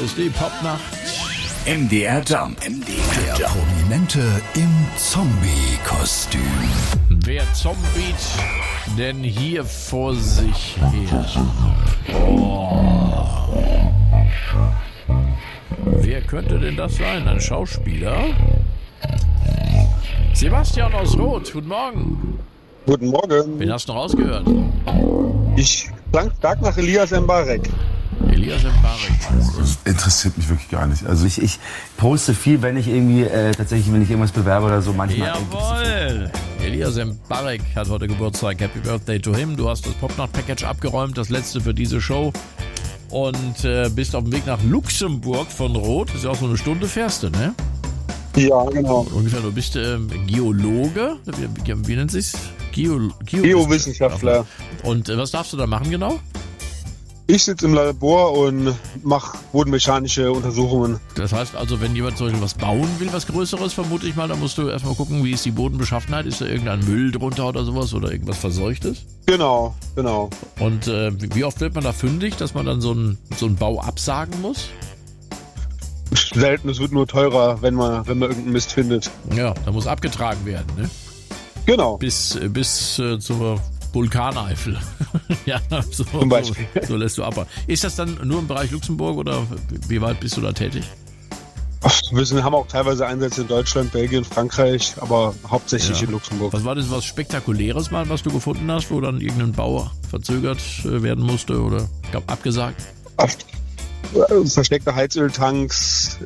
ist die Popnacht. MDR Jump. Der Prominente im Zombie-Kostüm. Wer zombiet denn hier vor sich her? Oh. Wer könnte denn das sein? Ein Schauspieler? Sebastian aus Roth, guten Morgen. Guten Morgen. Wen hast du noch rausgehört? Ich klang stark nach Elias Mbarek. Elias Mbarek. Das interessiert mich wirklich gar nicht. Also ich poste viel, wenn ich irgendwie tatsächlich, wenn ich irgendwas bewerbe oder so, manchmal. Jawohl! Elias Mbarek hat heute Geburtstag. Happy Birthday to him. Du hast das Popnacht-Package abgeräumt, das letzte für diese Show. Und bist auf dem Weg nach Luxemburg von Roth. Das ist ja auch so eine Stunde fährst du, ne? Ja, genau. Ungefähr, du bist Geologe. Wie nennt sich's? Geowissenschaftler. Und was darfst du da machen genau? Ich sitze im Labor und mache bodenmechanische Untersuchungen. Das heißt also, wenn jemand zum Beispiel was bauen will, was Größeres, vermute ich mal, dann musst du erstmal gucken, wie ist die Bodenbeschaffenheit, ist da irgendein Müll drunter oder sowas oder irgendwas Verseuchtes? Genau. Und wie oft wird man da fündig, dass man dann so einen Bau absagen muss? Selten, es wird nur teurer, wenn man irgendeinen Mist findet. Ja, da muss abgetragen werden, ne? Genau. Bis zur Vulkaneifel. Ja, Zum Beispiel. So lässt du ab. Ist das dann nur im Bereich Luxemburg oder wie weit bist du da tätig? Wir haben auch teilweise Einsätze in Deutschland, Belgien, Frankreich, aber hauptsächlich in Luxemburg. Was war das, was Spektakuläres mal, was du gefunden hast, wo dann irgendein Bau verzögert werden musste oder abgesagt? Versteckte Heizöltanks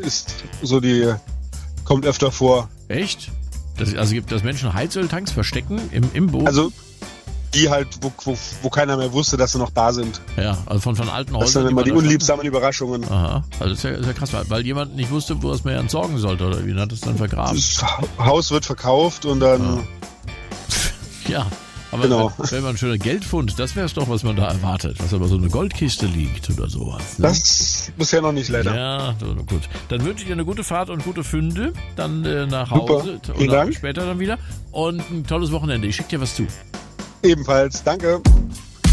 kommt öfter vor. Echt? Gibt das Menschen Heizöltanks verstecken im Boden? Also die halt, wo keiner mehr wusste, dass sie noch da sind. Ja, also von alten Häusern. Das sind immer die unliebsamen Überraschungen. Aha, also das ist ja krass, weil jemand nicht wusste, wo es mehr entsorgen sollte, oder wie hat es dann vergraben? Das Haus wird verkauft und dann... Ja, aber genau. wenn man ein schöner Geldfund, das wäre es doch, was man da erwartet, was aber so eine Goldkiste liegt oder sowas. Ne? Das bisher noch nicht, leider. Ja, gut. Dann wünsche ich dir eine gute Fahrt und gute Funde, dann nach Hause. Super. Vielen Dank. Später dann wieder und ein tolles Wochenende. Ich schicke dir was zu. Ebenfalls, danke.